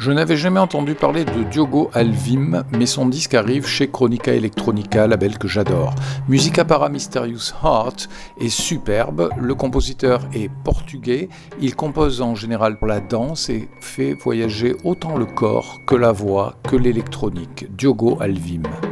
Je n'avais jamais entendu parler de Diogo Alvim, mais son disque arrive chez Chronica Electronica, label que j'adore. Musica para Mysterious Heart est superbe, le compositeur est portugais, il compose en général pour la danse et fait voyager autant le corps que la voix que l'électronique. Diogo Alvim.